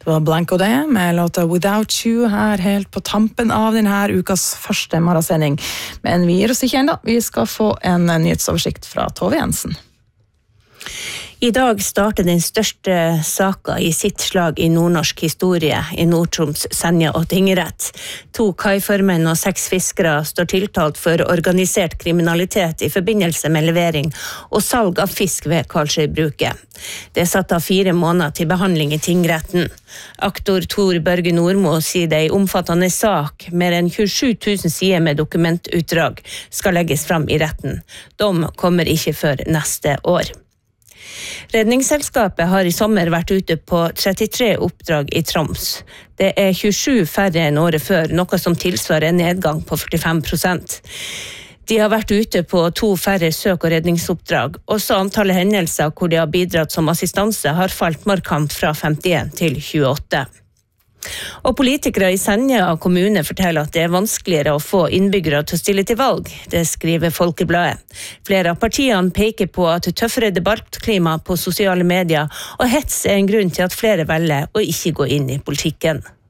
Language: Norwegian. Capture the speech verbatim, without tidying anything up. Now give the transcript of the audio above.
Det var Blanco det, med låta Without You her helt på tampen av denne ukas første morgensending. Men vi gir oss ikke enda, vi skal få en nyhetsoversikt fra Tove Jensen. I dag starter den største saka i sitt slag i nordnorsk historie i Nord-Troms, Senja og tingrett. To kaiformenn og seks fiskere står tiltalt for organisert kriminalitet i forbindelse med levering og salg av fisk ved Karlsøybruket. Det er satt av fire måneder til behandling i tingretten. Aktor Tor Børge Nordmo sier det i omfattende sak, mer enn tjuesju tusen sider med dokumentutdrag skal legges fram i retten. Dom kommer ikke før neste år. Redningsselskapet har i sommer vært ute på trettitre oppdrag i Troms. Det er tjuesju færre enn året før, noe som tilsvarer en nedgang på førtifem prosent. De har vært ute på to færre søk- og redningsoppdrag. Også antallet hendelser hvor de har bidratt som assistanse har falt markant fra femtien til tjueåtte. Og politikere i Senja kommune forteller at det er vanskeligere å få innbyggere til å stille til valg. Det skriver Folkebladet. Flere av partiene peker på at tøffere debattklima på sosiale medier og hets er en grunn til at flere velger å ikke gå inn i politikken.